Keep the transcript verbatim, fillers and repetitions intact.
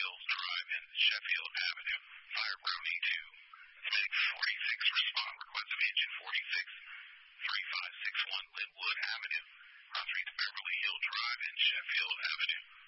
Hills Drive and Sheffield Avenue. Fire Brownie two. Medic forty-six respond. Request of engine forty-six. three five six one Linwood Avenue. Cross Street Beverly Hill Drive and Sheffield Avenue.